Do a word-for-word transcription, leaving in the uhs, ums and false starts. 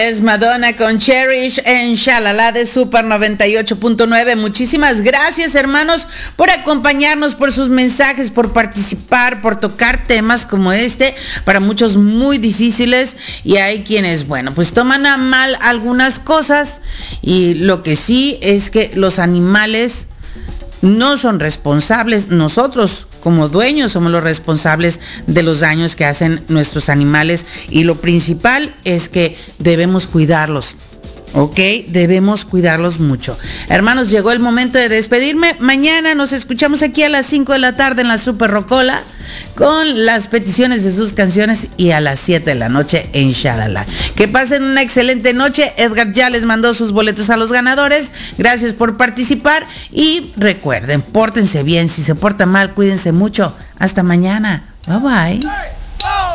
Es Madonna con Cherish en Shalala de Super noventa y ocho punto nueve. Muchísimas gracias, hermanos, por acompañarnos, por sus mensajes, por participar, por tocar temas como este, para muchos muy difíciles, y hay quienes, bueno, pues toman a mal algunas cosas, y lo que sí es que los animales no son responsables. Nosotros como dueños somos los responsables de los daños que hacen nuestros animales, y lo principal es que debemos cuidarlos, ¿ok? Debemos cuidarlos mucho. Hermanos, llegó el momento de despedirme. Mañana nos escuchamos aquí a las cinco de la tarde en la Super Rocola con las peticiones de sus canciones, y a las siete de la noche en Shalala. Que pasen una excelente noche. Edgar ya les mandó sus boletos a los ganadores. Gracias por participar, y recuerden, pórtense bien. Si se portan mal, cuídense mucho. Hasta mañana. Bye bye.